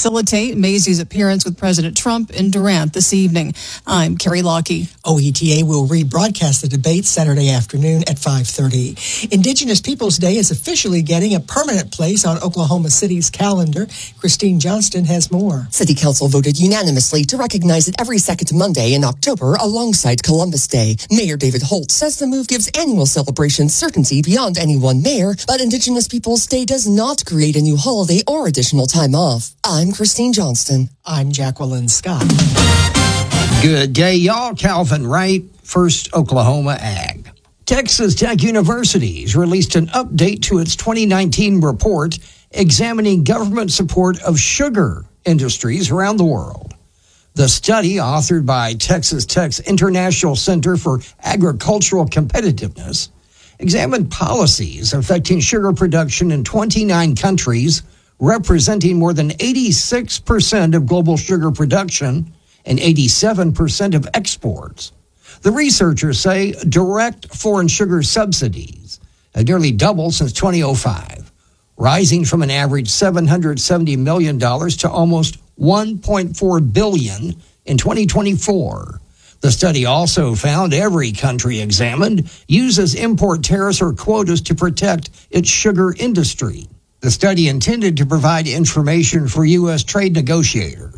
facilitate Macy's appearance with President Trump in Durant this evening. I'm Carrie Lockie. OETA will rebroadcast the debate Saturday afternoon at 5:30. Indigenous Peoples Day is officially getting a permanent place on Oklahoma City's calendar. Christine Johnston has more. City Council voted unanimously to recognize it every second Monday in October alongside Columbus Day. Mayor David Holt says the move gives annual celebrations certainty beyond any one mayor, but Indigenous Peoples Day does not create a new holiday or additional time off. I'm Christine Johnston. I'm Jacqueline Scott. Good day, y'all. Calvin Wright, First Oklahoma Ag. Texas Tech University's released an update to its 2019 report examining government support of sugar industries around the world. The study, authored by Texas Tech's International Center for Agricultural Competitiveness, examined policies affecting sugar production in 29 countries, representing more than 86% of global sugar production and 87% of exports. The researchers say direct foreign sugar subsidies have nearly doubled since 2005, rising from an average $770 million to almost $1.4 billion in 2024. The study also found every country examined uses import tariffs or quotas to protect its sugar industry. The study intended to provide information for U.S. trade negotiators.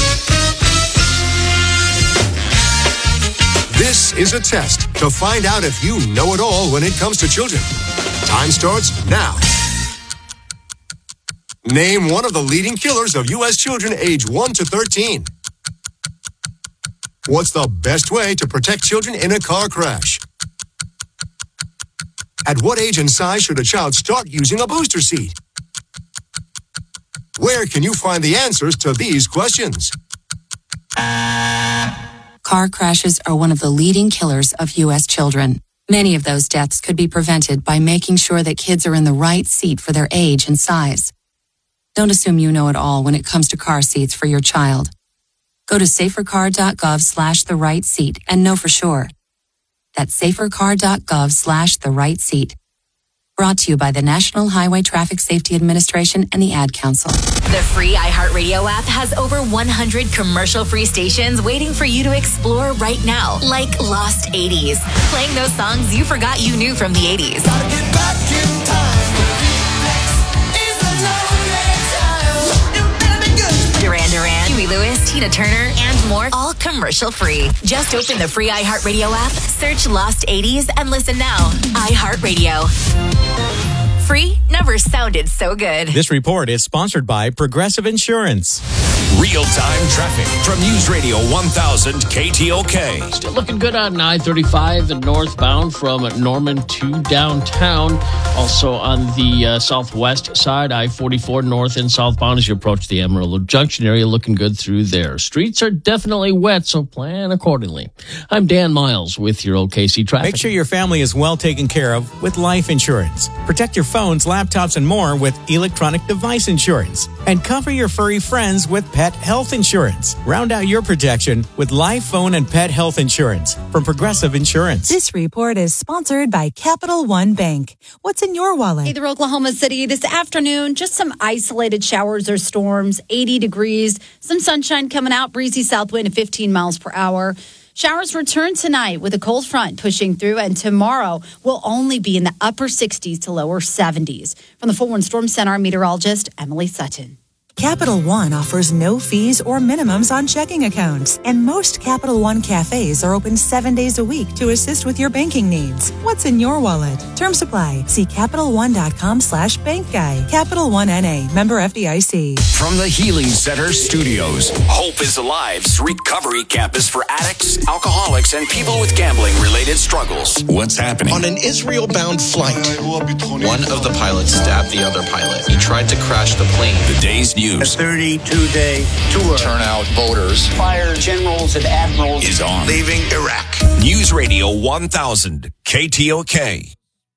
This is a test to find out if you know it all when it comes to children. Time starts now. Name one of the leading killers of U.S. children age 1 to 13. What's the best way to protect children in a car crash? At what age and size should a child start using a booster seat? Where can you find the answers to these questions? Car crashes are one of the leading killers of U.S. children. Many of those deaths could be prevented by making sure that kids are in the right seat for their age and size. Don't assume you know it all when it comes to car seats for your child. Go to safercar.gov/the-right-seat and know for sure. That's safercar.gov/the-right-seat. Brought to you by the National Highway Traffic Safety Administration and the Ad Council. The free iHeartRadio app has over 100 commercial-free stations waiting for you to explore right now, like Lost 80s, playing those songs you forgot you knew from the 80s. Gotta get back in time. Duran Duran, Huey Lewis, Tina Turner, and more, all commercial-free. Just open the free iHeartRadio app, search Lost 80s, and listen now. iHeartRadio. Free never sounded so good. This report is sponsored by Progressive Insurance. Real-time traffic from News Radio 1000 KTOK. Still looking good on I-35 and northbound from Norman to downtown. Also on the southwest side, I-44 north and southbound as you approach the Amarillo Junction area. Looking good through there. Streets are definitely wet, so plan accordingly. I'm Dan Miles with your OKC traffic. Make sure your family is well taken care of with life insurance. Protect your phones, laptops, and more with electronic device insurance. And cover your furry friends with pet health insurance. Round out your protection with life, phone, and pet health insurance from Progressive Insurance. This report is sponsored by Capital One Bank. What's in your wallet? Hey there, Oklahoma City. This afternoon, just some isolated showers or storms, 80 degrees, some sunshine coming out, breezy south wind at 15 miles per hour. Showers return tonight with a cold front pushing through, and tomorrow will only be in the upper 60s to lower 70s. From the 4-1 Storm Center, I'm meteorologist Emily Sutton. Capital One offers no fees or minimums on checking accounts, and most Capital One cafes are open 7 days a week to assist with your banking needs. What's in your wallet? Terms apply. See CapitalOne.com/bank guide. Capital One N.A. Member FDIC. From the Healing Center Studios, Hope is Alive's recovery campus for addicts, alcoholics, and people with gambling-related struggles. What's happening? On an Israel-bound flight, one of the pilots stabbed the other pilot. He tried to crash the plane. The day's news. A 32-day tour. Turnout voters. Fire generals and admirals is on. Leaving Iraq. News Radio 1000 KTOK.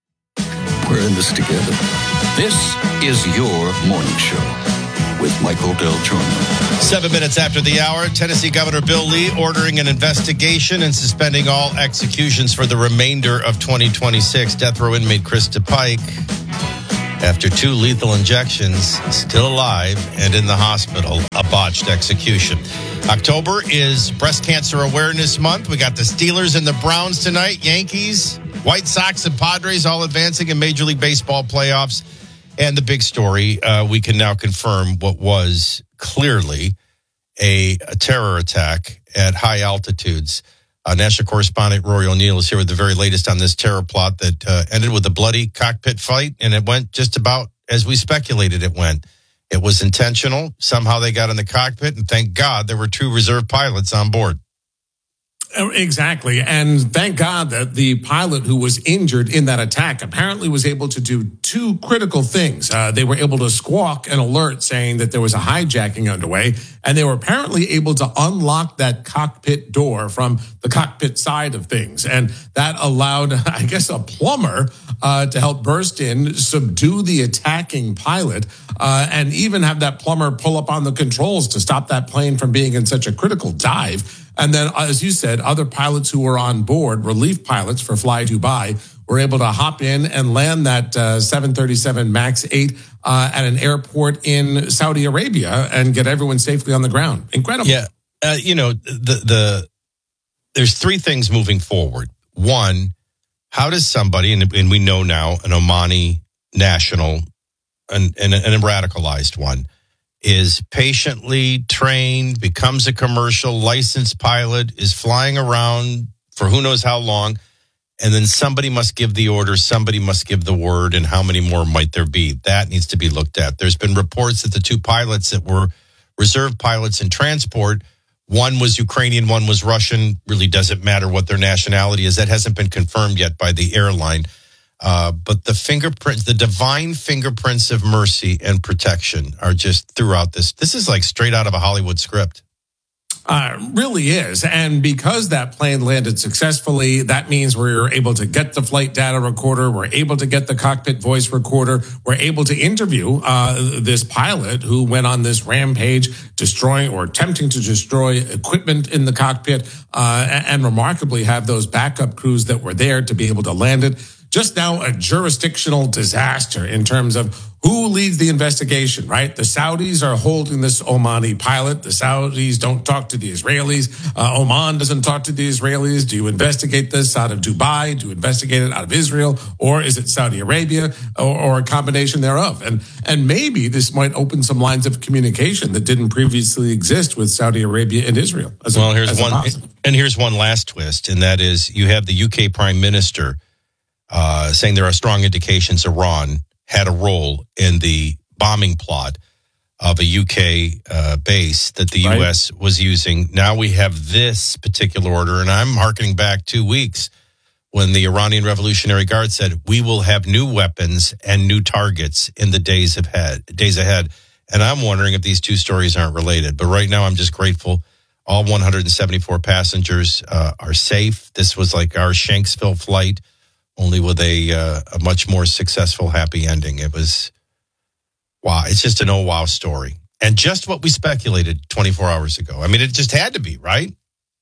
We're in this together. This is your morning show with Michael Del Giorno. 7 minutes after the hour, Tennessee Governor Bill Lee ordering an investigation and suspending all executions for the remainder of 2026. Death row inmate Krista Pike after 2 lethal injections, still alive and in the hospital, a botched execution. October is Breast Cancer Awareness Month. We got the Steelers and the Browns tonight, Yankees, White Sox and Padres all advancing in Major League Baseball playoffs. And the big story, we can now confirm what was clearly a terror attack at high altitudes. National correspondent Rory O'Neill is here with the very latest on this terror plot that ended with a bloody cockpit fight, and it went just about as we speculated it went. It was intentional. Somehow they got in the cockpit, and thank God there were 2 reserve pilots on board. Exactly. And thank God that the pilot who was injured in that attack apparently was able to do 2 critical things. They were able to squawk an alert saying that there was a hijacking underway, and they were apparently able to unlock that cockpit door from the cockpit side of things. And that allowed, I guess, a plumber to help burst in, subdue the attacking pilot, and even have that plumber pull up on the controls to stop that plane from being in such a critical dive. And then, as you said, other pilots who were on board, relief pilots for Fly Dubai, were able to hop in and land that 737 MAX 8 at an airport in Saudi Arabia and get everyone safely on the ground. Incredible. Yeah. There's 3 things moving forward. One, how does somebody, and we know now, an Omani national and a radicalized one, is patiently trained, becomes a commercial licensed pilot, is flying around for who knows how long, and then somebody must give the order, somebody must give the word, and how many more might there be? That needs to be looked at. There's been reports that the 2 pilots that were reserve pilots in transport, one was Ukrainian, one was Russian, really doesn't matter what their nationality is. That hasn't been confirmed yet by the airline. But the fingerprints, the divine fingerprints of mercy and protection are just throughout this. This is like straight out of a Hollywood script. Really is. And because that plane landed successfully, that means we're able to get the flight data recorder. We're able to get the cockpit voice recorder. We're able to interview this pilot who went on this rampage, destroying or attempting to destroy equipment in the cockpit, and remarkably have those backup crews that were there to be able to land it. Just now, a jurisdictional disaster in terms of who leads the investigation, right? The Saudis are holding this Omani pilot. The Saudis don't talk to the Israelis. Oman doesn't talk to the Israelis. Do you investigate this out of Dubai? Do you investigate it out of Israel? Or is it Saudi Arabia or a combination thereof? And maybe this might open some lines of communication that didn't previously exist with Saudi Arabia and Israel. Here's one last twist, and that is you have the UK Prime Minister saying there are strong indications Iran had a role in the bombing plot of a UK base that the U.S. was using. Now we have this particular order, and I'm hearkening back 2 weeks when the Iranian Revolutionary Guard said, we will have new weapons and new targets in the days ahead. And I'm wondering if these 2 stories aren't related. But right now I'm just grateful. All 174 passengers are safe. This was like our Shanksville flight, only with a much more successful, happy ending. It was, wow, it's just an oh, wow story. And just what we speculated 24 hours ago. I mean, it just had to be, right?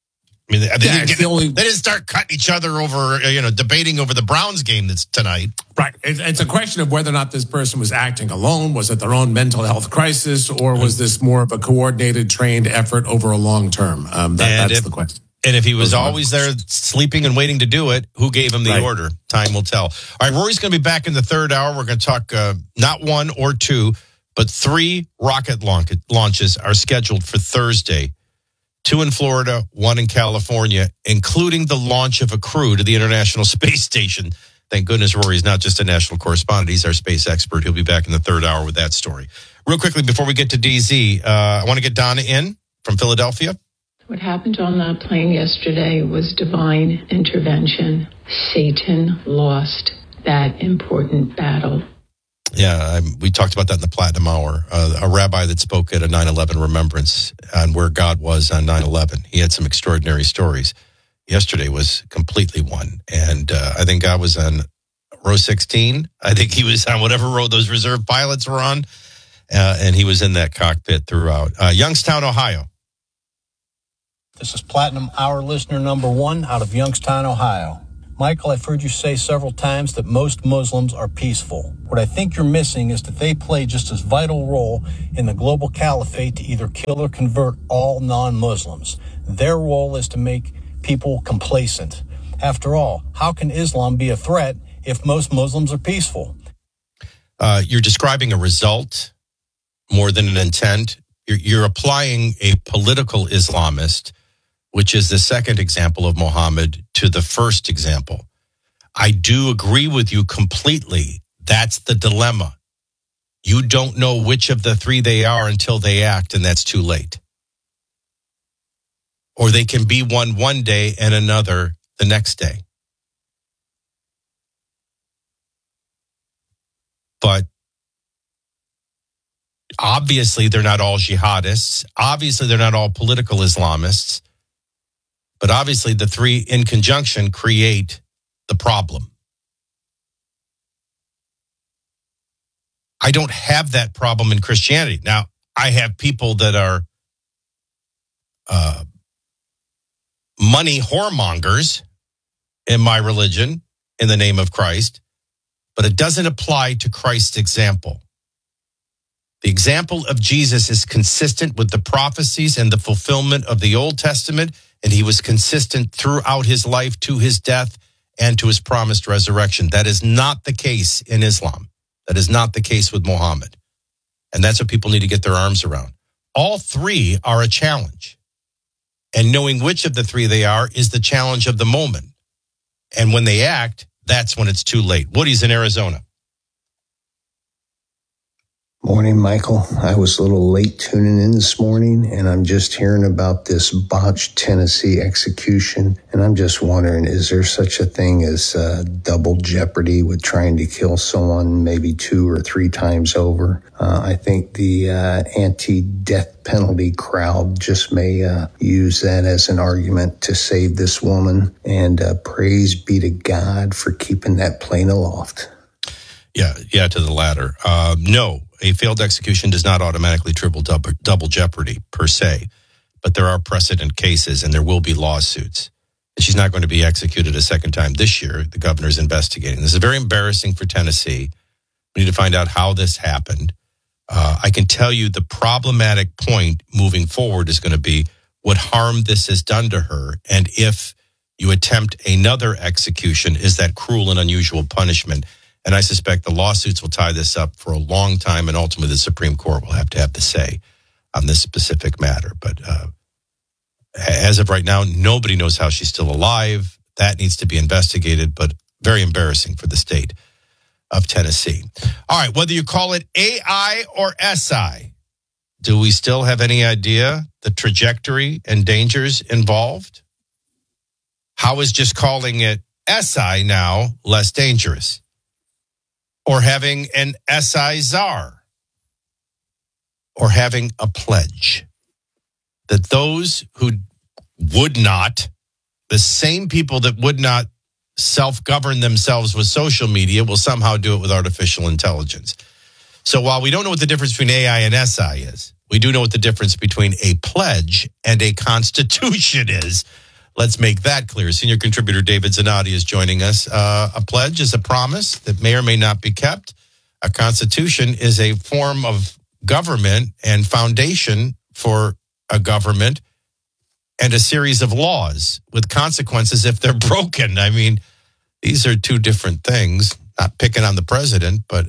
I mean, they didn't start cutting each other over, debating over the Browns game that's tonight. Right. It's a question of whether or not this person was acting alone. Was it their own mental health crisis, or was this more of a coordinated, trained effort over a long term? That's the question. And if he was always there sleeping and waiting to do it, who gave him the order? Time will tell. All right, Rory's going to be back in the 3rd hour. We're going to talk not 1 or 2, but 3 rocket launches are scheduled for Thursday. 2 in Florida, 1 in California, including the launch of a crew to the International Space Station. Thank goodness Rory's not just a national correspondent. He's our space expert. He'll be back in the 3rd hour with that story. Real quickly, before we get to DZ, I want to get Donna in from Philadelphia. What happened on that plane yesterday was divine intervention. Satan lost that important battle. Yeah, we talked about that in the Platinum Hour. A rabbi that spoke at a 9/11 remembrance on where God was on 9/11. He had some extraordinary stories. Yesterday was completely one. And I think God was on row 16. I think he was on whatever row those reserve pilots were on. And he was in that cockpit throughout. Youngstown, Ohio. This is Platinum Hour listener number 1 out of Youngstown, Ohio. Michael, I've heard you say several times that most Muslims are peaceful. What I think you're missing is that they play just as vital role in the global caliphate to either kill or convert all non-Muslims. Their role is to make people complacent. After all, how can Islam be a threat if most Muslims are peaceful? You're describing a result more than an intent. You're applying a political Islamist, which is the second example of Muhammad, to the first example. I do agree with you completely. That's the dilemma. You don't know which of the three they are until they act, and that's too late. Or they can be one day and another the next day. But obviously, they're not all jihadists. Obviously, they're not all political Islamists. But obviously, the three in conjunction create the problem. I don't have that problem in Christianity. Now, I have people that are money whoremongers in my religion in the name of Christ, but it doesn't apply to Christ's example. The example of Jesus is consistent with the prophecies and the fulfillment of the Old Testament, and he was consistent throughout his life to his death and to his promised resurrection. That is not the case in Islam. That is not the case with Muhammad. And that's what people need to get their arms around. All three are a challenge. And knowing which of the three they are is the challenge of the moment. And when they act, that's when it's too late. Woody's in Arizona. Morning, Michael. I was a little late tuning in this morning, and I'm just hearing about this botched Tennessee execution. And I'm just wondering, is there such a thing as double jeopardy with trying to kill someone maybe 2 or 3 times over? I think the anti-death penalty crowd just may use that as an argument to save this woman. And praise be to God for keeping that plane aloft. Yeah, to the latter. No, a failed execution does not automatically trigger double jeopardy per se, but there are precedent cases and there will be lawsuits. And she's not going to be executed a second time this year. The governor's investigating. This is very embarrassing for Tennessee. We need to find out how this happened. I can tell you the problematic point moving forward is going to be what harm this has done to her, and if you attempt another execution, is that cruel and unusual punishment? And I suspect the lawsuits will tie this up for a long time, and ultimately the Supreme Court will have the say on this specific matter. But as of right now, nobody knows how she's still alive. That needs to be investigated, but very embarrassing for the state of Tennessee. All right, whether you call it AI or SI, do we still have any idea the trajectory and dangers involved? How is just calling it SI now less dangerous? Or having an SI czar? Or having a pledge that those who would not, the same people that would not self-govern themselves with social media will somehow do it with artificial intelligence. So while we don't know what the difference between AI and SI is, we do know what the difference between a pledge and a constitution is. Let's make that clear. Senior contributor David Zanotti is joining us. A pledge is a promise that may or may not be kept. A constitution is a form of government and foundation for a government and a series of laws with consequences if they're broken. I mean, these are two different things. Not picking on the president, but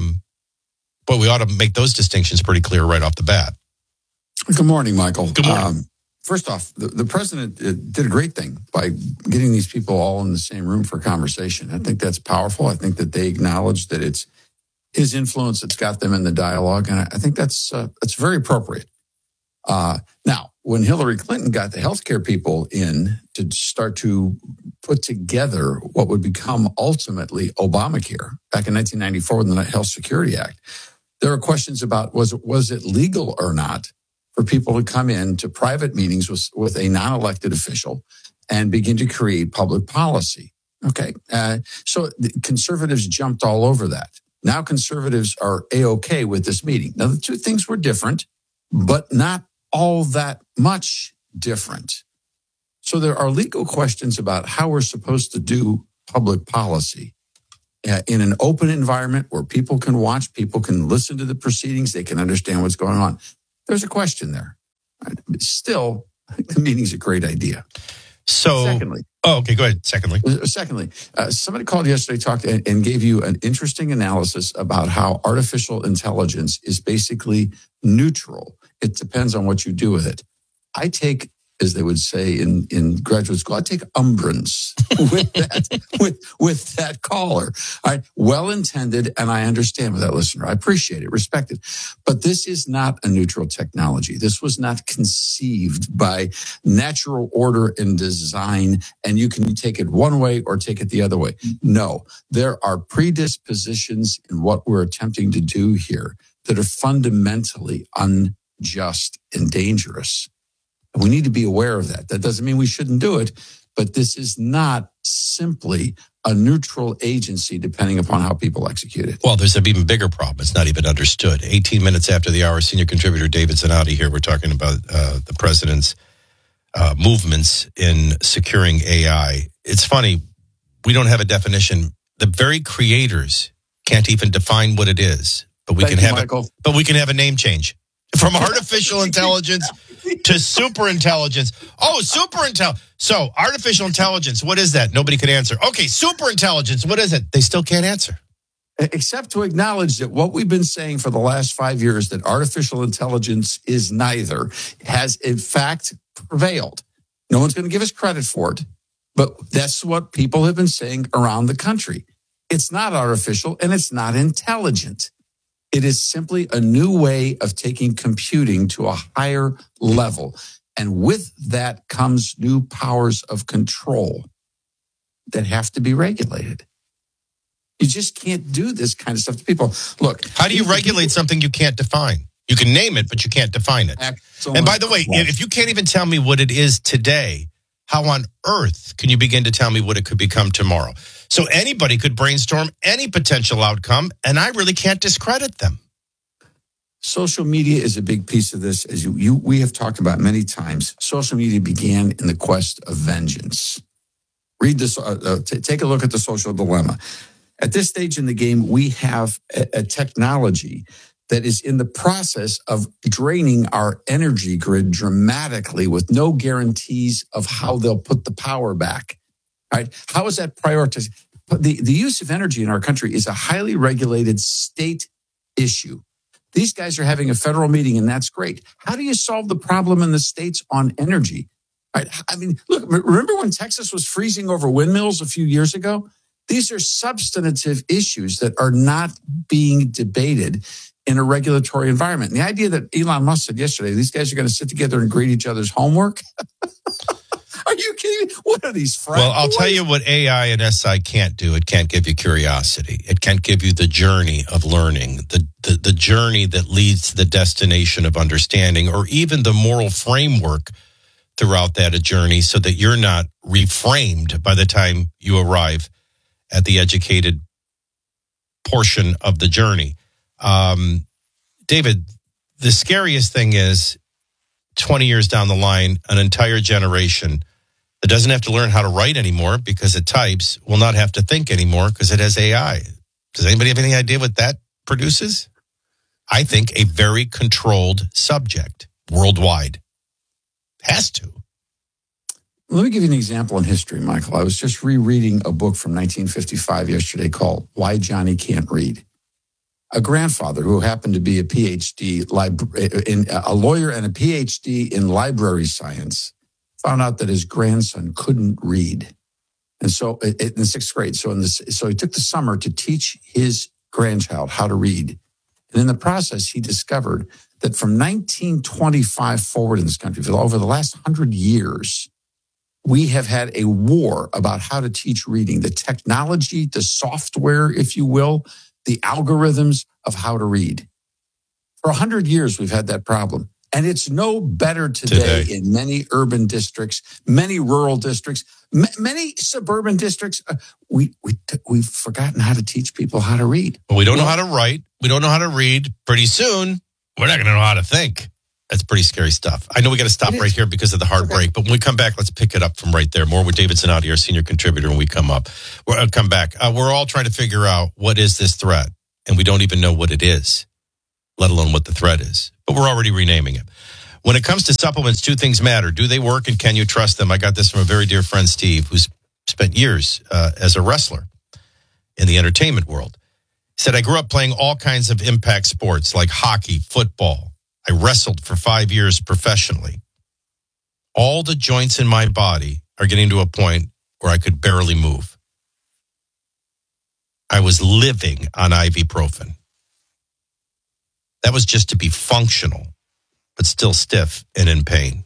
we ought to make those distinctions pretty clear right off the bat. Good morning, Michael. Good morning. First off, the president did a great thing by getting these people all in the same room for conversation. I think that's powerful. I think that they acknowledge that it's his influence that's got them in the dialogue, and I think that's very appropriate. Now, when Hillary Clinton got the healthcare people in to start to put together what would become ultimately Obamacare back in 1994 with the Health Security Act, there were questions about was it legal or not for people to come into private meetings with a non-elected official and begin to create public policy. Okay. So the conservatives jumped all over that. Now conservatives are A-OK with this meeting. Now, the two things were different, but not all that much different. So there are legal questions about how we're supposed to do public policy in an open environment where people can watch, people can listen to the proceedings, they can understand what's going on. There's a question there. Right? Still, I think the meeting's a great idea. So, secondly, okay, go ahead. Secondly, somebody called yesterday, talked and gave you an interesting analysis about how artificial intelligence is basically neutral. It depends on what you do with it. I take, as they would say in graduate school, I take umbrance with that caller. All right, well intended, and I understand with that listener. I appreciate it, respect it. But this is not a neutral technology. This was not conceived by natural order and design, and you can take it one way or take it the other way. No, there are predispositions in what we're attempting to do here that are fundamentally unjust and dangerous. We need to be aware of that. That doesn't mean we shouldn't do it, but this is not simply a neutral agency depending upon how people execute it. Well, there's an even bigger problem. It's not even understood. 18 minutes after the hour, senior contributor David Zanotti here. We're talking about the president's movements in securing AI. It's funny. We don't have a definition. The very creators can't even define what it is, but we can have a name change. From artificial intelligence to super intelligence. Oh, super intelligence. So artificial intelligence, what is that? Nobody could answer. Okay, super intelligence, what is it? They still can't answer. Except to acknowledge that what we've been saying for the last 5 years, that artificial intelligence is neither, has in fact prevailed. No one's going to give us credit for it, but that's what people have been saying around the country. It's not artificial and it's not intelligent. It is simply a new way of taking computing to a higher level. And with that comes new powers of control that have to be regulated. You just can't do this kind of stuff to people. Look, how do you regulate something you can't define? You can name it, but you can't define it. And by the way, if you can't even tell me what it is today, how on earth can you begin to tell me what it could become tomorrow? So anybody could brainstorm any potential outcome, and I really can't discredit them. Social media is a big piece of this, as we have talked about many times. Social media began in the quest of vengeance. Read this. Take a look at the social dilemma. At this stage in the game, we have a technology that is in the process of draining our energy grid dramatically with no guarantees of how they'll put the power back. All right. How is that prioritized? The use of energy in our country is a highly regulated state issue. These guys are having a federal meeting, and that's great. How do you solve the problem in the states on energy? All right. I mean, look, remember when Texas was freezing over windmills a few years ago? These are substantive issues that are not being debated in a regulatory environment. And the idea that Elon Musk said yesterday, these guys are going to sit together and grade each other's homework. Are you kidding me? What are these friends? Well, I'll tell you what AI and SI can't do. It can't give you curiosity. It can't give you the journey of learning, the journey that leads to the destination of understanding, or even the moral framework throughout that journey so that you're not reframed by the time you arrive at the educated portion of the journey. David, the scariest thing is 20 years down the line, an entire generation that doesn't have to learn how to write anymore because it types will not have to think anymore because it has AI. Does anybody have any idea what that produces? I think a very controlled subject worldwide. Has to. Let me give you an example in history, Michael. I was just rereading a book from 1955 yesterday called Why Johnny Can't Read. A grandfather who happened to be a PhD, a lawyer and a PhD in library science, found out that his grandson couldn't read. And so in the sixth grade, so he took the summer to teach his grandchild how to read. And in the process, he discovered that from 1925 forward in this country, for over the last 100 years, we have had a war about how to teach reading, the technology, the software, if you will, the algorithms of how to read. For 100 years, we've had that problem. And it's no better today in many urban districts, many rural districts, many suburban districts. We've forgotten how to teach people how to read. Well, we don't know how to write. We don't know how to read. Pretty soon, we're not going to know how to think. That's pretty scary stuff. I know we got to stop right here because of the hard break, but when we come back, let's pick it up from right there. More with David Zanotti, our senior contributor, when we come back. We're all trying to figure out what is this threat, and we don't even know what it is, let alone what the threat is. But we're already renaming it. When it comes to supplements, two things matter. Do they work, and can you trust them? I got this from a very dear friend, Steve, who's spent years as a wrestler in the entertainment world. He said, I grew up playing all kinds of impact sports like hockey, football. I wrestled for 5 years professionally. All the joints in my body are getting to a point where I could barely move. I was living on ibuprofen. That was just to be functional, but still stiff and in pain.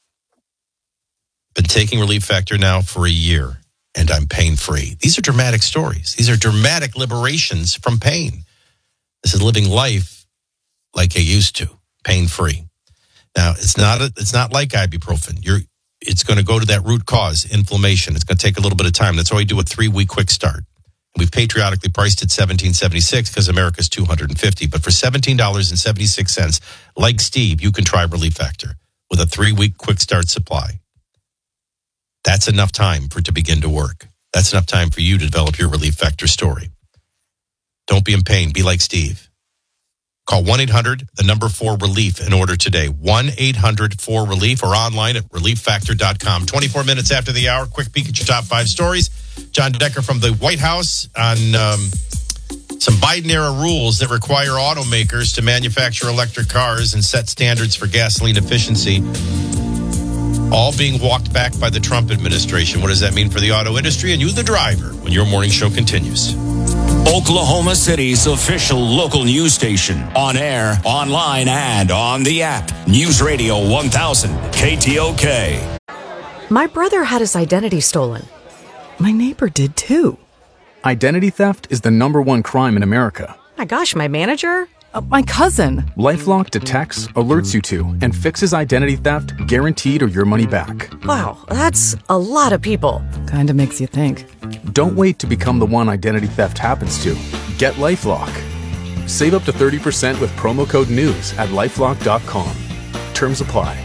Been taking Relief Factor now for a year, and I'm pain-free. These are dramatic stories. These are dramatic liberations from pain. This is living life like I used to. Pain-free. Now, it's not like ibuprofen. It's going to go to that root cause, inflammation. It's going to take a little bit of time. That's why we do a 3-week quick start. We've patriotically priced it $17.76 because America's $250. But for $17.76, like Steve, you can try Relief Factor with a 3-week quick start supply. That's enough time for it to begin to work. That's enough time for you to develop your Relief Factor story. Don't be in pain. Be like Steve. Call 1-800-4RELIEF in order today. 1-800-4RELIEF or online at relieffactor.com. 24 minutes after the hour, quick peek at your top 5 stories. John Decker from the White House on some Biden-era rules that require automakers to manufacture electric cars and set standards for gasoline efficiency. All being walked back by the Trump administration. What does that mean for the auto industry and you, the driver, when your morning show continues? Oklahoma City's official local news station. On air, online, and on the app. News Radio 1000, KTOK. My brother had his identity stolen. My neighbor did too. Identity theft is the #1 crime in America. My gosh, my manager? My cousin. LifeLock detects, alerts you to, and fixes identity theft guaranteed or your money back. Wow, that's a lot of people. Kinda makes you think. Don't wait to become the one identity theft happens to. Get LifeLock. Save up to 30% with promo code NEWS at LifeLock.com. Terms apply.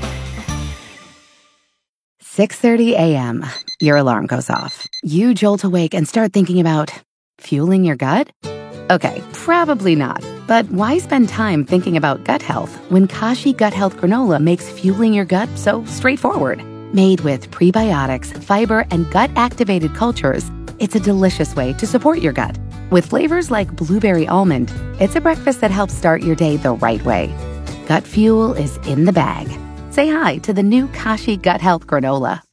6:30 a.m. Your alarm goes off. You jolt awake and start thinking about fueling your gut? Okay, probably not. But why spend time thinking about gut health when Kashi Gut Health Granola makes fueling your gut so straightforward? Made with prebiotics, fiber, and gut-activated cultures, it's a delicious way to support your gut. With flavors like blueberry almond, it's a breakfast that helps start your day the right way. Gut fuel is in the bag. Say hi to the new Kashi Gut Health Granola.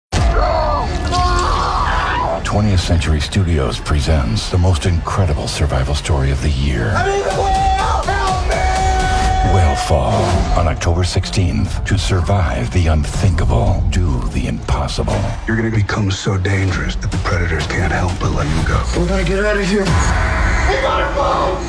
20th Century Studios presents the most incredible survival story of the year. Whale Fall on October 16th. To survive the unthinkable, do the impossible. You're going to become so dangerous that the predators can't help but let you go. We gotta get out of here. We gotta go!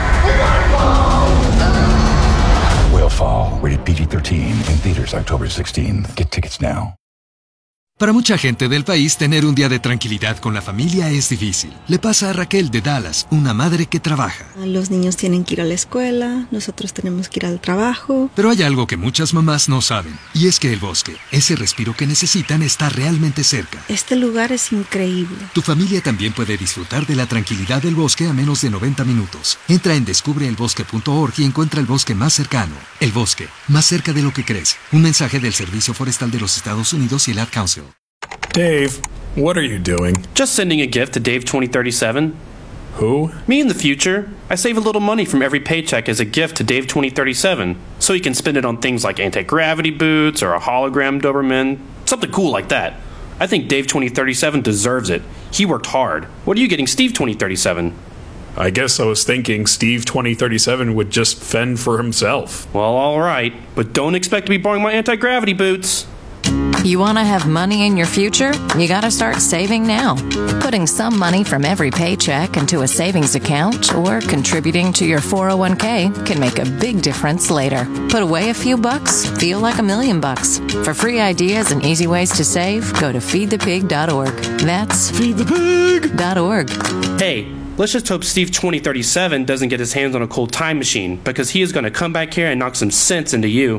Whale Fall, rated PG-13, in theaters October 16th. Get tickets now. Para mucha gente del país, tener un día de tranquilidad con la familia es difícil. Le pasa a Raquel de Dallas, una madre que trabaja. Los niños tienen que ir a la escuela, nosotros tenemos que ir al trabajo. Pero hay algo que muchas mamás no saben, y es que el bosque, ese respiro que necesitan, está realmente cerca. Este lugar es increíble. Tu familia también puede disfrutar de la tranquilidad del bosque a menos de 90 minutos. Entra en descubreelbosque.org y encuentra el bosque más cercano. El bosque, más cerca de lo que crees. Un mensaje del Servicio Forestal de los Estados Unidos y el Ad Council. Dave, what are you doing? Just sending a gift to Dave 2037. Who? Me in the future. I save a little money from every paycheck as a gift to Dave 2037, so he can spend it on things like anti-gravity boots or a hologram Doberman, something cool like that. I think Dave 2037 deserves it. He worked hard. What are you getting Steve 2037? I guess I was thinking Steve 2037 would just fend for himself. Well, all right, but don't expect to be borrowing my anti-gravity boots. You want to have money in your future? You got to start saving now. Putting some money from every paycheck into a savings account or contributing to your 401k can make a big difference later. Put away a few bucks, feel like $1 million. For free ideas and easy ways to save, go to feedthepig.org. That's feedthepig.org. Hey, let's just hope Steve 2037 doesn't get his hands on a cold time machine, because he is going to come back here and knock some sense into you.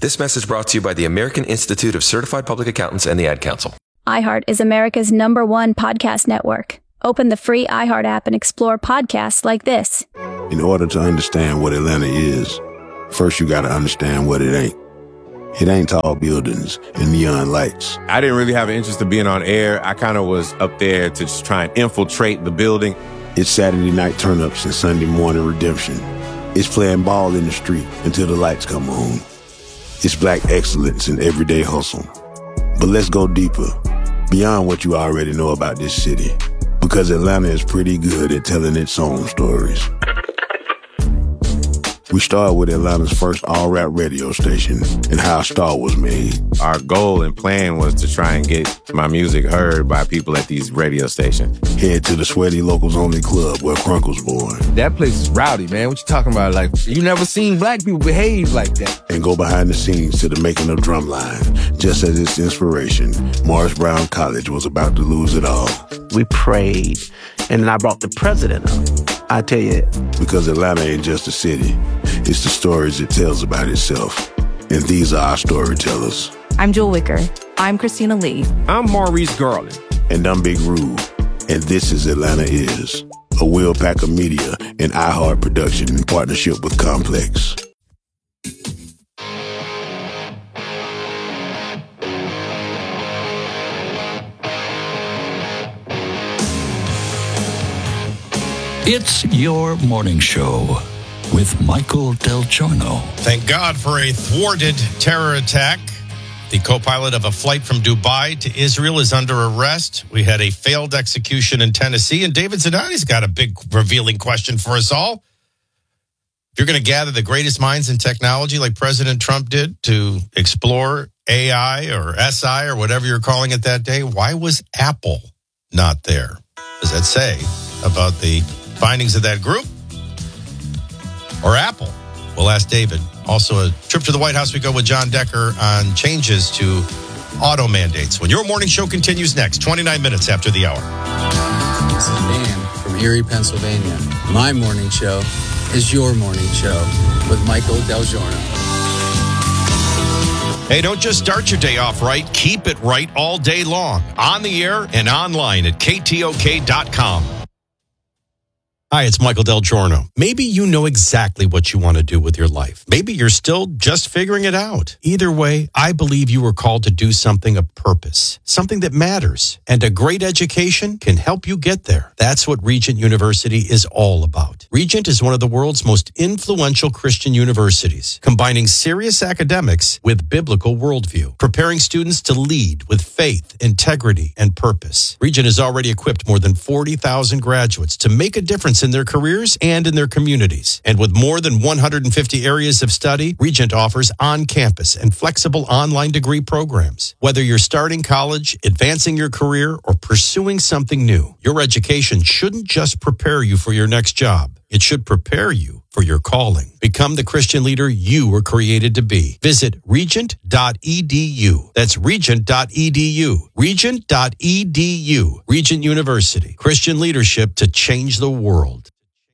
This message brought to you by the American Institute of Certified Public Accountants and the Ad Council. iHeart is America's #1 podcast network. Open the free iHeart app and explore podcasts like this. In order to understand what Atlanta is, first you got to understand what it ain't. It ain't tall buildings and neon lights. I didn't really have an interest in being on air. I kind of was up there to just try and infiltrate the building. It's Saturday night turn-ups and Sunday morning redemption. It's playing ball in the street until the lights come on. It's black excellence in everyday hustle. But let's go deeper, beyond what you already know about this city. Because Atlanta is pretty good at telling its own stories. We started with Atlanta's first all-rap radio station and how a star was made. Our goal and plan was to try and get my music heard by people at these radio stations. Head to the Sweaty Locals Only Club where Crunk was born. That place is rowdy, man. What you talking about? Like, you never seen black people behave like that. And go behind the scenes to the making of Drumline. Just as its inspiration, Morris Brown College was about to lose it all. We prayed, and then I brought the president up. I tell you. Because Atlanta ain't just a city. It's the stories it tells about itself. And these are our storytellers. I'm Jewel Wicker. I'm Christina Lee. I'm Maurice Garland. And I'm Big Rube. And this is Atlanta Is, a Will Packer Media and iHeart production in partnership with Complex. It's your morning show with Michael Del Giorno. Thank God for a thwarted terror attack. The co-pilot of a flight from Dubai to Israel is under arrest. We had a failed execution in Tennessee, and David Zidani's got a big revealing question for us all. If you're going to gather the greatest minds in technology like President Trump did to explore AI or SI or whatever you're calling it that day, why was Apple not there? What does that say about the findings of that group? Or Apple? We'll ask David. Also, a trip to the White House, we go with John Decker on changes to auto mandates. When your morning show continues next, 29 minutes after the hour. This is Dan from Erie, Pennsylvania. My morning show is your morning show with Michael Del Giorno. Hey, don't just start your day off right. Keep it right all day long. On the air and online at KTOK.com. Hi, it's Michael Del Giorno. Maybe you know exactly what you want to do with your life. Maybe you're still just figuring it out. Either way, I believe you were called to do something of purpose, something that matters, and a great education can help you get there. That's what Regent University is all about. Regent is one of the world's most influential Christian universities, combining serious academics with biblical worldview, preparing students to lead with faith, integrity, and purpose. Regent has already equipped more than 40,000 graduates to make a difference in their careers and in their communities. And with more than 150 areas of study, Regent offers on-campus and flexible online degree programs. Whether you're starting college, advancing your career, or pursuing something new, your education shouldn't just prepare you for your next job. It should prepare you for your calling. Become the Christian leader you were created to be. Visit regent.edu. That's regent.edu. Regent.edu. Regent University. Christian leadership to change the world.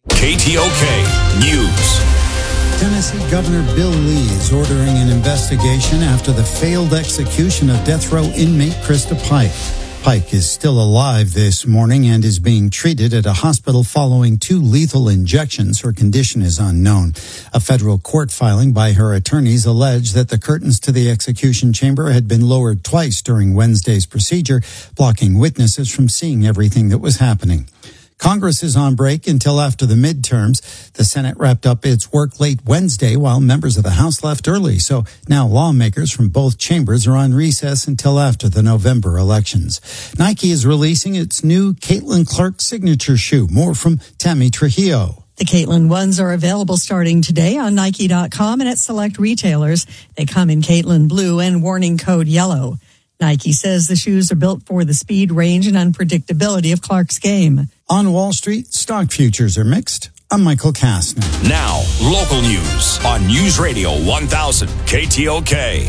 KTOK News. Tennessee Governor Bill Lee is ordering an investigation after the failed execution of death row inmate Krista Pike. Pike is still alive this morning and is being treated at a hospital following 2 lethal injections. Her condition is unknown. A federal court filing by her attorneys alleged that the curtains to the execution chamber had been lowered twice during Wednesday's procedure, blocking witnesses from seeing everything that was happening. Congress is on break until after the midterms. The Senate wrapped up its work late Wednesday while members of the House left early. So now lawmakers from both chambers are on recess until after the November elections. Nike is releasing its new Caitlin Clark signature shoe. More from Tammy Trujillo. The Caitlin ones are available starting today on Nike.com and at select retailers. They come in Caitlin blue and warning code yellow. Nike says the shoes are built for the speed, range, and unpredictability of Clark's game. On Wall Street, stock futures are mixed. I'm Michael Kastner. Now, local news on News Radio 1000 KTOK.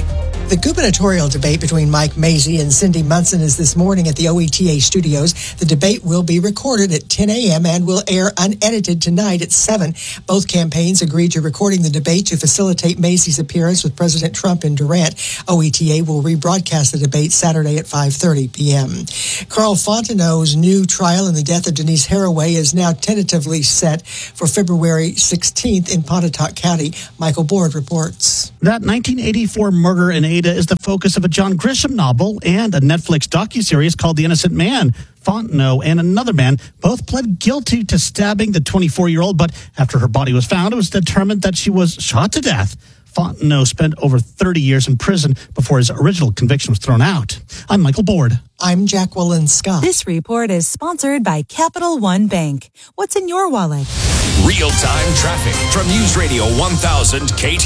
The gubernatorial debate between Mike Mazzei and Cindy Munson is this morning at the OETA studios. The debate will be recorded at 10 a.m. and will air unedited tonight at 7. Both campaigns agreed to recording the debate to facilitate Mazzei's appearance with President Trump in Durant. OETA will rebroadcast the debate Saturday at 5:30 p.m. Carl Fontenot's new trial in the death of Denise Haraway is now tentatively set for February 16th in Pontotoc County. Michael Board reports. That 1984 murder in Ada is the focus of a John Grisham novel and a Netflix docuseries called The Innocent Man. Fontenot and another man both pled guilty to stabbing the 24-year-old, but after her body was found, it was determined that she was shot to death. Fontenot spent over 30 years in prison before his original conviction was thrown out. I'm Michael Board. I'm Jacqueline Scott. This report is sponsored by Capital One Bank. What's in your wallet? Real-time traffic from News Radio 1000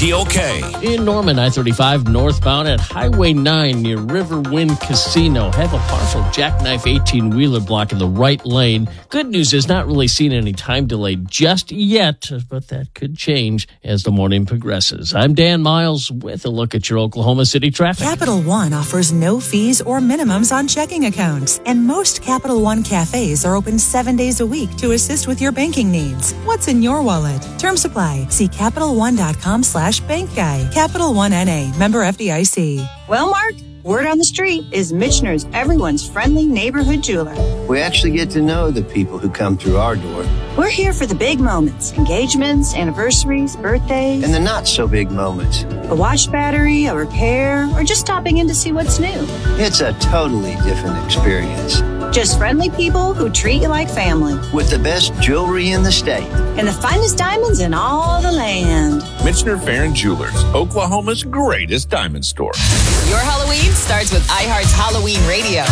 KTOK. In Norman, I-35 northbound at Highway 9 near Riverwind Casino. Have a partial jackknife 18-wheeler blocking the right lane. Good news is not really seeing any time delay just yet, but that could change as the morning progresses. I'm Dan Miles with a look at your Oklahoma City traffic. Capital One offers no fees or minimums on checking accounts, and most Capital One cafes are open 7 days a week to assist with your banking needs. What's in your wallet? Term supply. See CapitalOne.com/bank guide. Capital One NA. Member FDIC. Well, Mark, word on the street is Michener's everyone's friendly neighborhood jeweler. We actually get to know the people who come through our door. We're here for the big moments, engagements, anniversaries, birthdays. And the not so big moments. A watch battery, a repair, or just stopping in to see what's new. It's a totally different experience. Just friendly people who treat you like family. With the best jewelry in the state. And the finest diamonds in all the land. Michener Farron Jewelers, Oklahoma's greatest diamond store. Your Halloween starts with iHeart's Halloween Radio.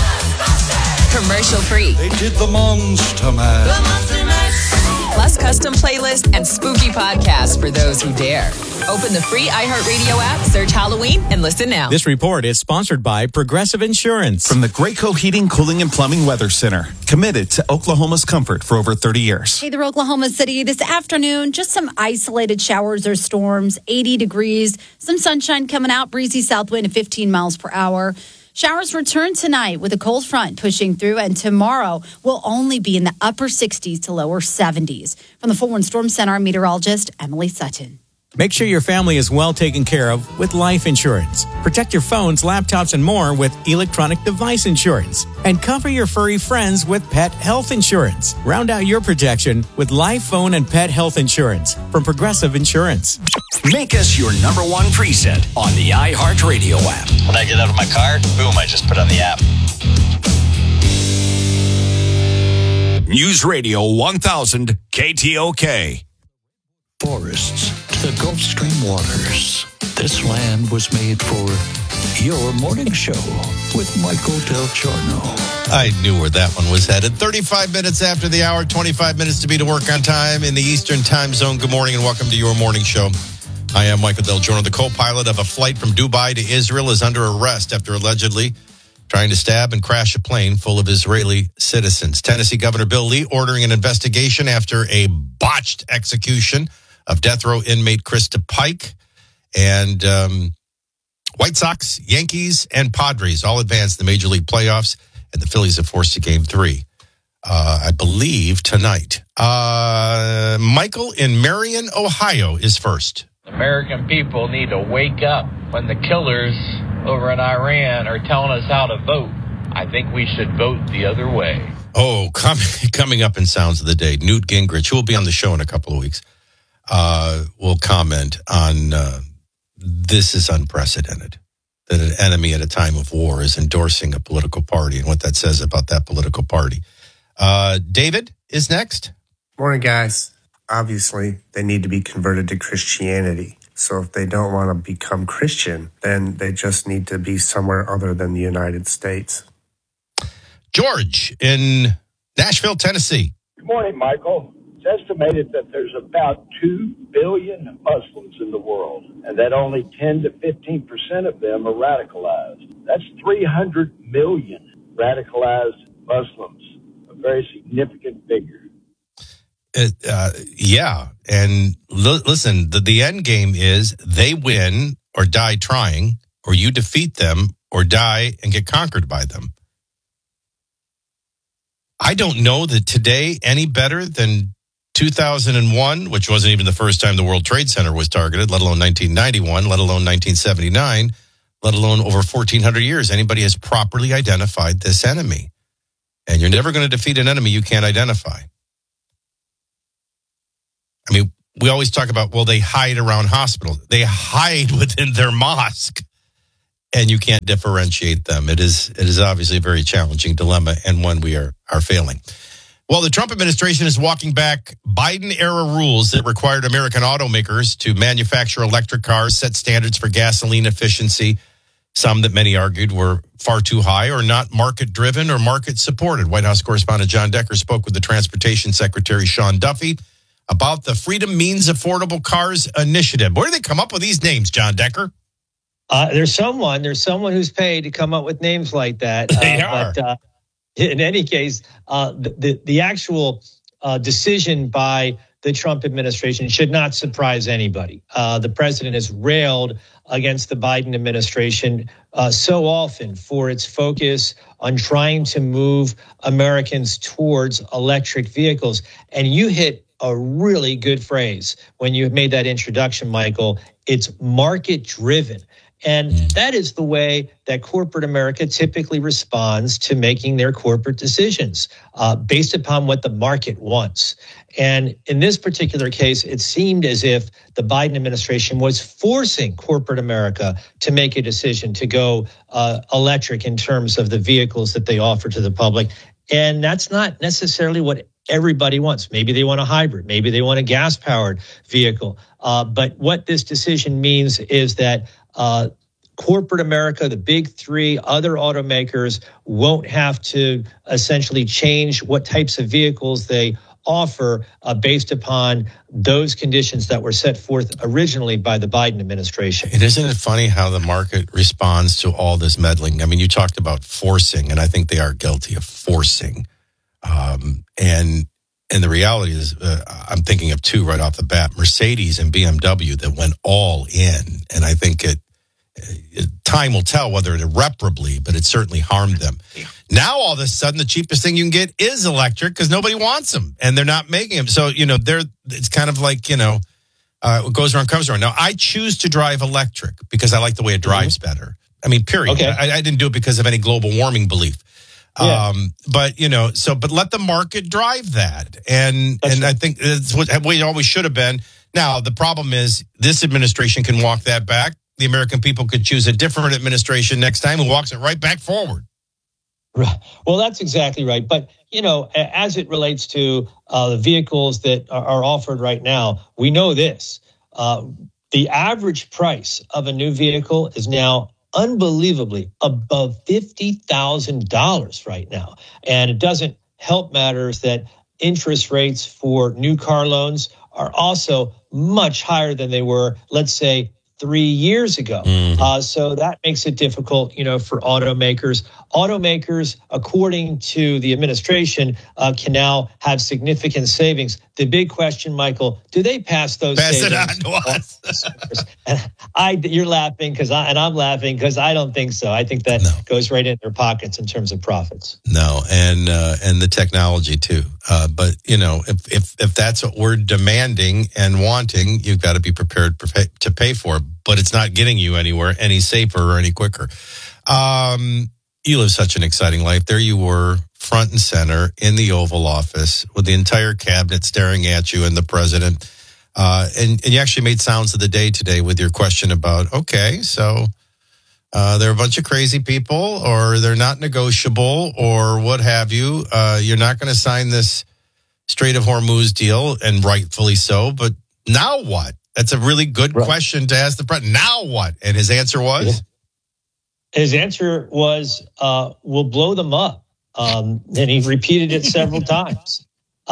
Commercial free. They did the Monster Mash. The Monster Mash. Plus custom playlists and spooky podcasts for those who dare. Open the free iHeartRadio app, search Halloween, and listen now. This report is sponsored by Progressive Insurance. From the Graco Heating, Cooling, and Plumbing Weather Center. Committed to Oklahoma's comfort for over 30 years. Hey there, Oklahoma City. This afternoon, just some isolated showers or storms, 80 degrees, some sunshine coming out, breezy south wind at 15 miles per hour. Showers return tonight with a cold front pushing through, and tomorrow will only be in the upper 60s to lower 70s. From the 4-1 Storm Center, I'm meteorologist Emily Sutton. Make sure your family is well taken care of with life insurance. Protect your phones, laptops, and more with electronic device insurance. And cover your furry friends with pet health insurance. Round out your protection with life, phone, and pet health insurance from Progressive Insurance. Make us your number one preset on the iHeartRadio app. When I get out of my car, boom, I just put on the app. News Radio 1000 KTOK. Forests to the Gulf Stream waters. This land was made for your morning show with Michael Del Giorno. I knew where that one was headed. 35 minutes after the hour, 25 minutes to be to work on time in the Eastern Time Zone. Good morning and welcome to your morning show. I am Michael Del Giorno. The co-pilot of a flight from Dubai to Israel is under arrest after allegedly trying to stab and crash a plane full of Israeli citizens. Tennessee Governor Bill Lee ordering an investigation after a botched execution of death row inmate Krista Pike. And White Sox, Yankees, and Padres all advanced the Major League playoffs, and the Phillies have forced to Game 3, I believe, tonight. Michael in Marion, Ohio is first. American people need to wake up. When the killers over in Iran are telling us how to vote, I think we should vote the other way. Oh, coming up in Sounds of the Day, Newt Gingrich, who will be on the show in a couple of weeks, will comment on this is unprecedented, that an enemy at a time of war is endorsing a political party and what that says about that political party. David is next. Morning, guys. Obviously, they need to be converted to Christianity. So if they don't want to become Christian, then they just need to be somewhere other than the United States. George in Nashville, Tennessee. Good morning, Michael. It's estimated that there's about 2 billion Muslims in the world, and that only 10 to 15% of them are radicalized. That's 300 million radicalized Muslims, a very significant figure. Yeah, and listen, the end game is they win or die trying, or you defeat them or die and get conquered by them. I don't know that today any better than 2001, which wasn't even the first time the World Trade Center was targeted, let alone 1991, let alone 1979, let alone over 1,400 years. Anybody has properly identified this enemy. And you're never going to defeat an enemy you can't identify. I mean, we always talk about, well, they hide around hospitals. They hide within their mosque, and you can't differentiate them. It is obviously a very challenging dilemma and one we are failing. Well, the Trump administration is walking back Biden-era rules that required American automakers to manufacture electric cars, set standards for gasoline efficiency, some that many argued were far too high or not market-driven or market-supported. White House correspondent John Decker spoke with the Transportation Secretary Sean Duffy about the Freedom Means Affordable Cars Initiative. Where do they come up with these names, John Decker? There's someone who's paid to come up with names like that. They are. But in any case, the actual decision by the Trump administration should not surprise anybody. The president has railed against the Biden administration so often for its focus on trying to move Americans towards electric vehicles. And you hit a really good phrase when you made that introduction, Michael. It's market driven. And that is the way that corporate America typically responds to making their corporate decisions based upon what the market wants. And in this particular case, it seemed as if the Biden administration was forcing corporate America to make a decision to go electric in terms of the vehicles that they offer to the public. And that's not necessarily what everybody wants. Maybe they want a hybrid. Maybe they want a gas-powered vehicle. But what this decision means is that corporate America, the big three, other automakers won't have to essentially change what types of vehicles they offer based upon those conditions that were set forth originally by the Biden administration. And isn't it funny how the market responds to all this meddling? I mean, you talked about forcing, and I think they are guilty of forcing. And the reality is, I'm thinking of two right off the bat, Mercedes and BMW that went all in. And I think time will tell whether it irreparably, but it certainly harmed them. Yeah. Now, all of a sudden, the cheapest thing you can get is electric because nobody wants them and they're not making them. So, it's kind of like, what goes around comes around. Now, I choose to drive electric because I like the way it drives better. I mean, period. Okay. I didn't do it because of any global warming belief. Yeah. But let the market drive that. And I think that's what we always should have been. Now, the problem is this administration can walk that back. The American people could choose a different administration next time who walks it right back forward. Right. Well, that's exactly right. But, as it relates to the vehicles that are offered right now, we know this. The average price of a new vehicle is now unbelievably above $50,000 right now. And it doesn't help matters that interest rates for new car loans are also much higher than they were, let's say, 3 years ago. So that makes it difficult, for automakers. Automakers, according to the administration, can now have significant savings. The big question, Michael, do they pass those savings? Pass it on to us. You're laughing I'm laughing because I don't think so. I think that goes right in their pockets in terms of profits. No, and the technology too. But if that's what we're demanding and wanting, you've got to be prepared to pay for it. But it's not getting you anywhere any safer or any quicker. You live such an exciting life. There you were, front and center in the Oval Office with the entire cabinet staring at you and the president. And you actually made sounds of the day today with your question about, okay, so they're a bunch of crazy people or they're not negotiable or what have you. You're not going to sign this Strait of Hormuz deal, and rightfully so. But now what? That's a really good question to ask the president. Now what? And his answer was? Yeah. His answer was, we'll blow them up. And he repeated it several times.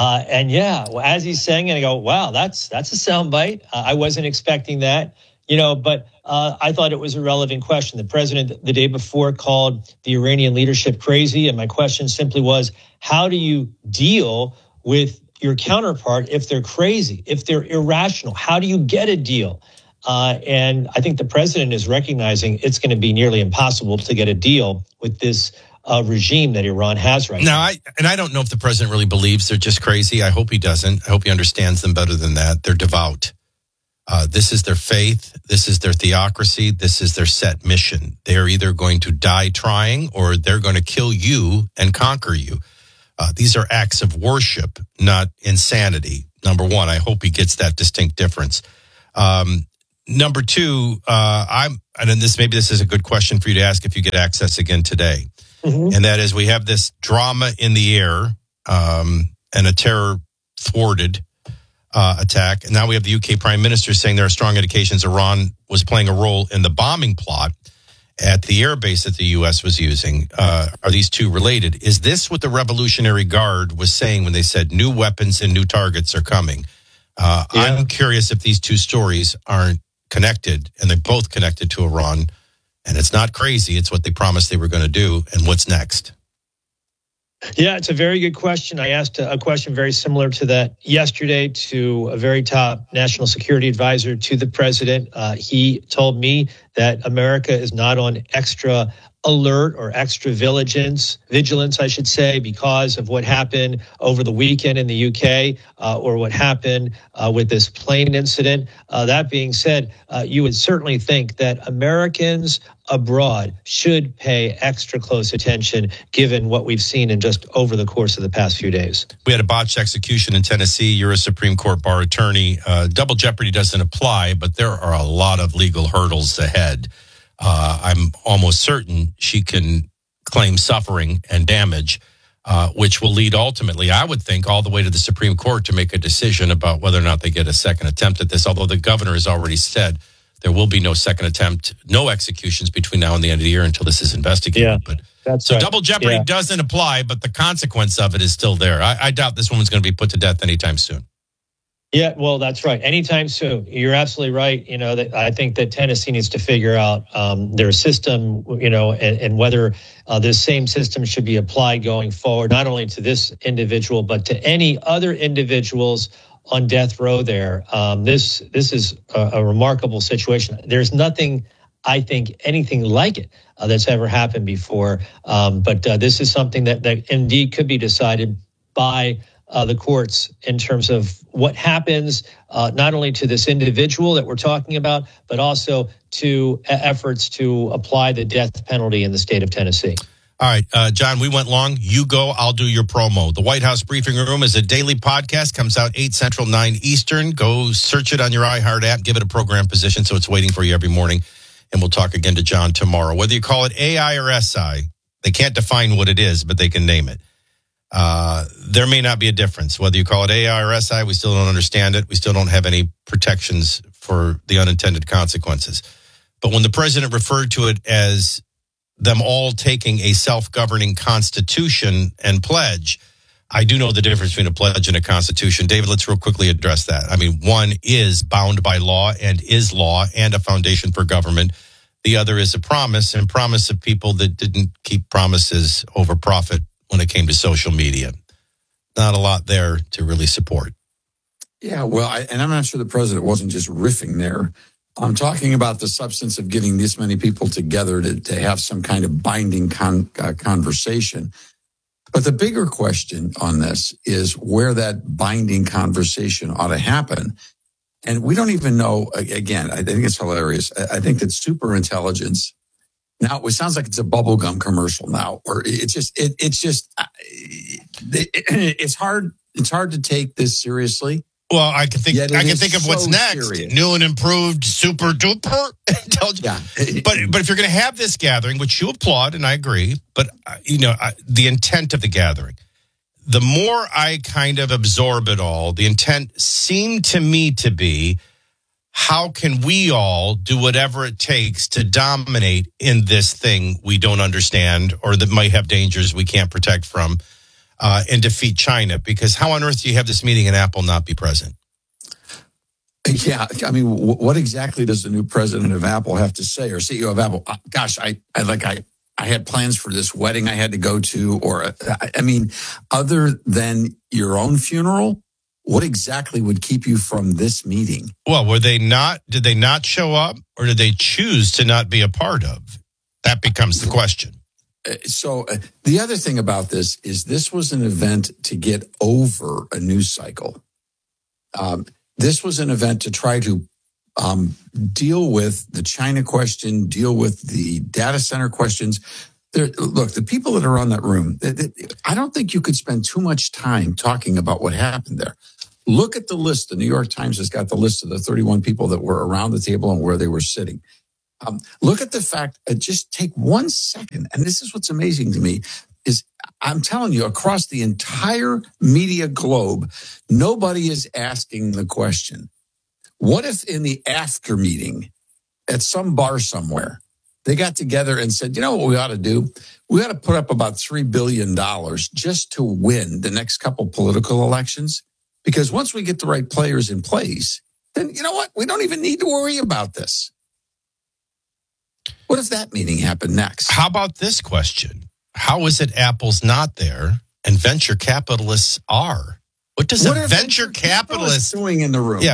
As he's saying it, I go, wow, that's a soundbite. I wasn't expecting that, but I thought it was a relevant question. The president the day before called the Iranian leadership crazy. And my question simply was, how do you deal with your counterpart if they're crazy, if they're irrational? How do you get a deal? And I think the president is recognizing it's going to be nearly impossible to get a deal with this regime that Iran has right now. I don't know if the president really believes they're just crazy. I hope he doesn't. I hope he understands them better than that. They're devout. This is their faith. This is their theocracy. This is their set mission. They're either going to die trying or they're going to kill you and conquer you. These are acts of worship, not insanity. Number one, I hope he gets that distinct difference. Number two, maybe this is a good question for you to ask if you get access again today. Mm-hmm. And that is, we have this drama in the air and a terror thwarted attack. And now we have the UK Prime Minister saying there are strong indications Iran was playing a role in the bombing plot at the air base that the U.S. was using. Are these two related? Is this what the Revolutionary Guard was saying when they said new weapons and new targets are coming? I'm curious if these two stories aren't connected, and they're both connected to Iran. And it's not crazy. It's what they promised they were going to do. And what's next? Yeah, it's a very good question. I asked a question very similar to that yesterday to a very top national security advisor to the president. He told me that America is not on extra alert or extra vigilance, I should say, because of what happened over the weekend in the UK or what happened with this plane incident. That being said, you would certainly think that Americans abroad should pay extra close attention given what we've seen in just over the course of the past few days. We had a botched execution in Tennessee. You're a Supreme Court bar attorney. Double jeopardy doesn't apply, but there are a lot of legal hurdles ahead. I'm almost certain she can claim suffering and damage, which will lead ultimately, I would think, all the way to the Supreme Court to make a decision about whether or not they get a second attempt at this, although the governor has already said there will be no second attempt, no executions between now and the end of the year until this is investigated. Yeah, but so right. Double jeopardy doesn't apply, but the consequence of it is still there. I doubt this woman's going to be put to death anytime soon. Yeah, well, that's right. Anytime soon. You're absolutely right. I think that Tennessee needs to figure out their system, and whether this same system should be applied going forward, not only to this individual, but to any other individuals on death row there. This is a remarkable situation. There's nothing, I think, anything like it that's ever happened before. But this is something that indeed could be decided by the courts in terms of what happens, not only to this individual that we're talking about, but also to efforts to apply the death penalty in the state of Tennessee. All right, John, we went long. You go, I'll do your promo. The White House Briefing Room is a daily podcast, comes out 8 Central, 9 Eastern. Go search it on your iHeart app, give it a program position so it's waiting for you every morning. And we'll talk again to John tomorrow. Whether you call it AI or SI, they can't define what it is, but they can name it. There may not be a difference. Whether you call it AI or SI, we still don't understand it. We still don't have any protections for the unintended consequences. But when the president referred to it as them all taking a self-governing constitution and pledge, I do know the difference between a pledge and a constitution. David, let's real quickly address that. I mean, one is bound by law and is law and a foundation for government. The other is a promise, and promise of people that didn't keep promises over profit when it came to social media. Not a lot there to really support. Yeah, well, I'm not sure the president wasn't just riffing there. I'm talking about the substance of getting this many people together to have some kind of binding conversation. But the bigger question on this is where that binding conversation ought to happen. And we don't even know, again, I think it's hilarious. I think that superintelligence, now it sounds like it's a bubblegum commercial now, or it's hard to take this seriously. Well, I can think of what's next. Serious. New and improved super duper. Yeah. But if you're going to have this gathering, which you applaud and I agree, but the intent of the gathering, the more I kind of absorb it all, the intent seemed to me to be, how can we all do whatever it takes to dominate in this thing we don't understand or that might have dangers we can't protect from? And defeat China, because how on earth do you have this meeting and Apple not be present? Yeah, I mean, what exactly does the new president of Apple have to say, or CEO of Apple? Gosh, I had plans for this wedding I had to go to, or I mean, other than your own funeral, what exactly would keep you from this meeting? Well, did they not show up, or did they choose to not be a part of? That becomes the question. So the other thing about this was an event to get over a news cycle. This was an event to try to deal with the China question, deal with the data center questions. Look, the people that are on that room, I don't think you could spend too much time talking about what happened there. Look at the list. The New York Times has got the list of the 31 people that were around the table and where they were sitting. Look at the fact, just take 1 second, and this is what's amazing to me, is I'm telling you, across the entire media globe, nobody is asking the question, what if in the after meeting at some bar somewhere, they got together and said, you know what we ought to do? We ought to put up about $3 billion just to win the next couple political elections. Because once we get the right players in place, then you know what? We don't even need to worry about this. What if that meeting happened next? How about this question? How is it Apple's not there and venture capitalists are? What does a venture capitalist doing in the room? Yeah,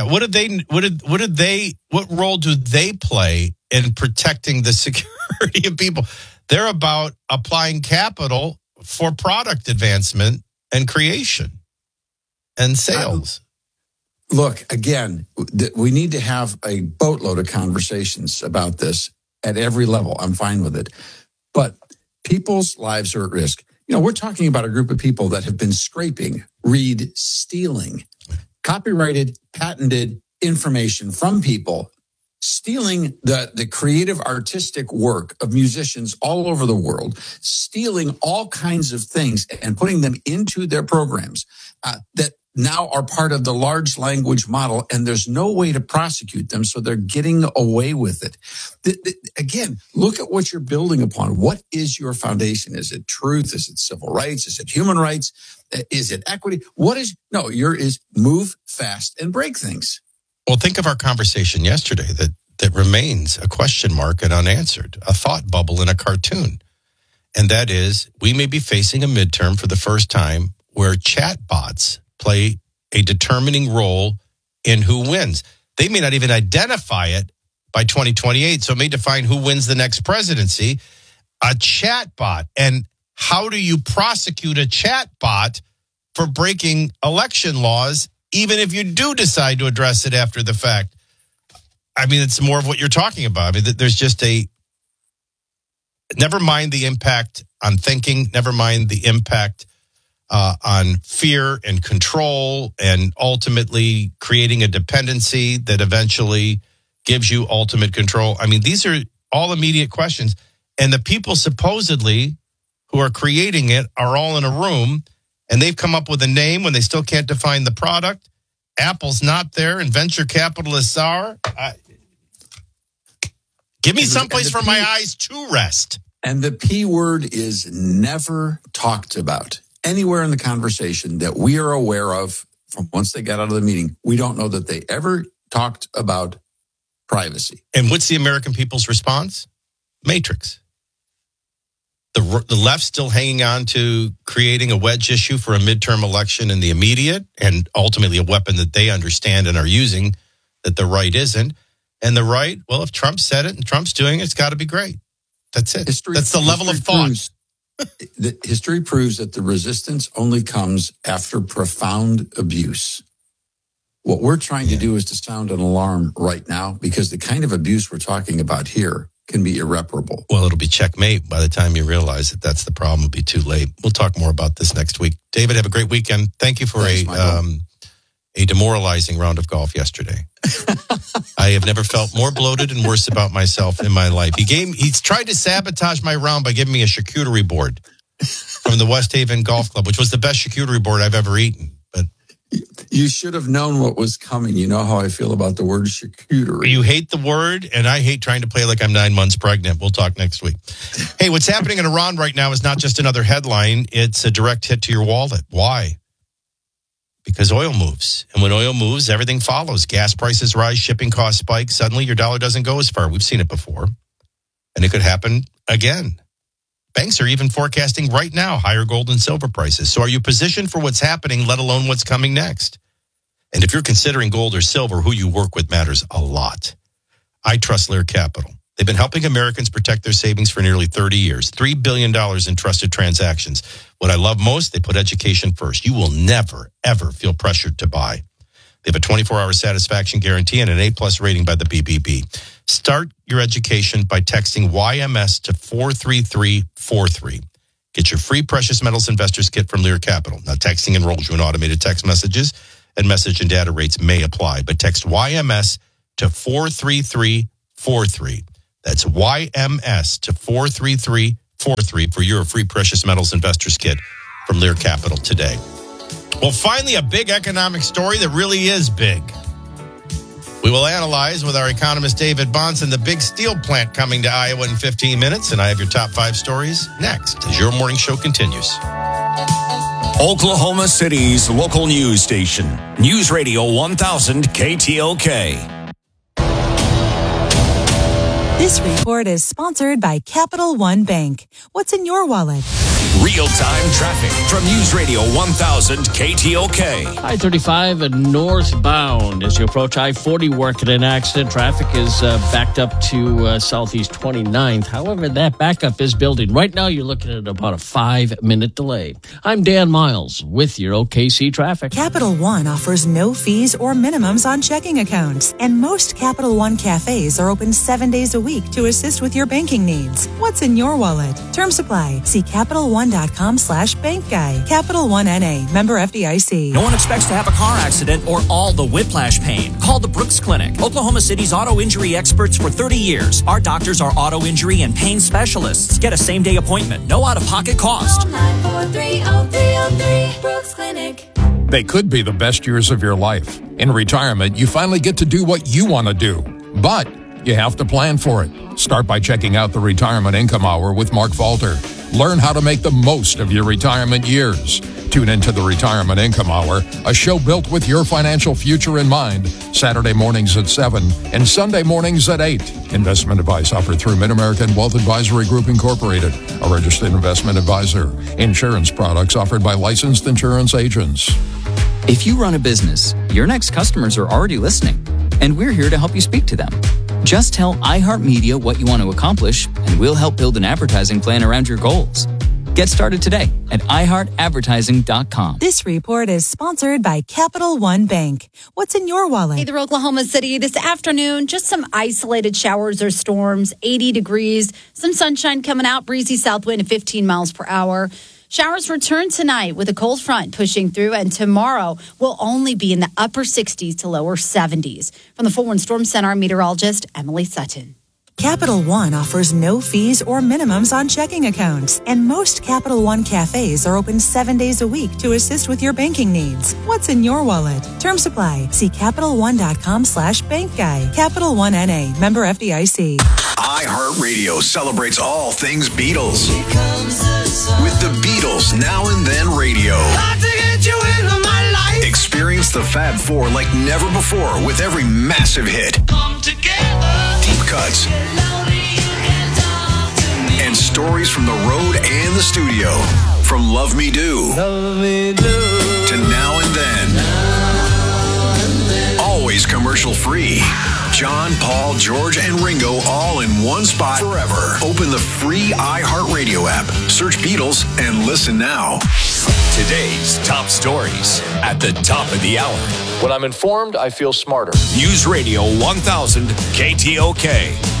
what role do they play in protecting the security of people? They're about applying capital for product advancement and creation and sales. Look, again, we need to have a boatload of conversations about this at every level. I'm fine with it. But people's lives are at risk. You know, we're talking about a group of people that have been scraping, stealing, copyrighted, patented information from people, stealing the creative artistic work of musicians all over the world, stealing all kinds of things and putting them into their programs that now are part of the large language model, and there's no way to prosecute them, so they're getting away with it. Again, look at what you're building upon. What is your foundation? Is it truth? Is it civil rights? Is it human rights? Is it equity? Your is move fast and break things. Well, think of our conversation yesterday that remains a question mark and unanswered, a thought bubble in a cartoon. And that is, we may be facing a midterm for the first time where chatbots play a determining role in who wins. They may not even identify it by 2028, so it may define who wins the next presidency. A chatbot. And how do you prosecute a chatbot for breaking election laws, even if you do decide to address it after the fact? I mean, it's more of what you're talking about. I mean, there's just never mind the impact on thinking, never mind the impact on fear and control, and ultimately creating a dependency that eventually gives you ultimate control. I mean, these are all immediate questions. And the people supposedly who are creating it are all in a room, and they've come up with a name when they still can't define the product. Apple's not there, and venture capitalists are. Give me someplace for my eyes to rest. And the P word is never talked about anywhere in the conversation that we are aware of from once they got out of the meeting. We don't know that they ever talked about privacy. And what's the American people's response? Matrix. The left still hanging on to creating a wedge issue for a midterm election in the immediate, and ultimately a weapon that they understand and are using that the right isn't. And the right, well, if Trump said it and Trump's doing it, it's got to be great. That's it. That's the level of thought. History proves that the resistance only comes after profound abuse. What we're trying to do is to sound an alarm right now, because the kind of abuse we're talking about here can be irreparable. Well, it'll be checkmate by the time you realize that that's the problem. It'll be too late. We'll talk more about this next week. David, have a great weekend. Thank you for a demoralizing round of golf yesterday. I have never felt more bloated and worse about myself in my life. He's tried to sabotage my round by giving me a charcuterie board from the West Haven Golf Club, which was the best charcuterie board I've ever eaten. But you should have known what was coming. You know how I feel about the word charcuterie. You hate the word, and I hate trying to play like I'm 9 months pregnant. We'll talk next week. Hey, what's happening in Iran right now is not just another headline. It's a direct hit to your wallet. Why? Because oil moves. And when oil moves, everything follows. Gas prices rise, shipping costs spike. Suddenly, your dollar doesn't go as far. We've seen it before. And it could happen again. Banks are even forecasting right now higher gold and silver prices. So are you positioned for what's happening, let alone what's coming next? And if you're considering gold or silver, who you work with matters a lot. I trust Lear Capital. They've been helping Americans protect their savings for nearly 30 years. $3 billion in trusted transactions. What I love most, they put education first. You will never, ever feel pressured to buy. They have a 24-hour satisfaction guarantee and an A-plus rating by the BBB. Start your education by texting YMS to 43343. Get your free Precious Metals Investors Kit from Lear Capital. Now, texting enrolls you in automated text messages, and message and data rates may apply. But text YMS to 43343. That's YMS to 43343 for your free Precious Metals Investors Kit from Lear Capital today. Well, finally, a big economic story that really is big. We will analyze with our economist David Bahnsen the big steel plant coming to Iowa in 15 minutes, and I have your top 5 stories next as your morning show continues. Oklahoma City's local news station, News Radio 1000 KTOK. This report is sponsored by Capital One Bank. What's in your wallet? Real-time traffic from News Radio 1000 KTOK. I-35 and northbound as you approach I-40 working an accident. Traffic is backed up to Southeast 29th. However, that backup is building. Right now, you're looking at about a 5-minute delay. I'm Dan Miles with your OKC traffic. Capital One offers no fees or minimums on checking accounts. And most Capital One cafes are open 7 days a week to assist with your banking needs. What's in your wallet? Term supply. See CapitalOne.com/bank guide. Capital One NA. Member FDIC. No one expects to have a car accident or all the whiplash pain. Call the Brooks Clinic, Oklahoma City's auto injury experts for 30 years. Our doctors are auto injury and pain specialists. Get a same-day appointment. No out-of-pocket cost. Call 943-0303, Brooks Clinic. They could be the best years of your life. In retirement, you finally get to do what you want to do. But you have to plan for it. Start by checking out the Retirement Income Hour with Mark Falter. Learn how to make the most of your retirement years. Tune into the Retirement Income Hour, a show built with your financial future in mind. Saturday mornings at 7 and Sunday mornings at 8. Investment advice offered through Mid-American Wealth Advisory Group Incorporated, a registered investment advisor. Insurance products offered by licensed insurance agents. If you run a business, your next customers are already listening, and we're here to help you speak to them. Just tell iHeartMedia what you want to accomplish, and we'll help build an advertising plan around your goals. Get started today at iHeartAdvertising.com. This report is sponsored by Capital One Bank. What's in your wallet? Hey there, Oklahoma City. This afternoon, just some isolated showers or storms, 80 degrees, some sunshine coming out, breezy south wind at 15 miles per hour. Showers return tonight with a cold front pushing through, and tomorrow will only be in the upper 60s to lower 70s. From the 4-1 Storm Center, meteorologist Emily Sutton. Capital One offers no fees or minimums on checking accounts. And most Capital One cafes are open 7 days a week to assist with your banking needs. What's in your wallet? Term supply. See CapitalOne.com/bank guide. Capital One NA. Member FDIC. iHeartRadio celebrates all things Beatles. With the Beatles Now and Then Radio. Experience the Fab Four like never before with every massive hit. Come together. Deep cuts. And stories from the road and the studio. From Love Me Do. To Now and Then. Always commercial free. John, Paul, George, and Ringo all in one spot forever. Open the free iHeartRadio app. Search Beatles and listen now. Today's top stories at the top of the hour. When I'm informed, I feel smarter. News Radio 1000 KTOK.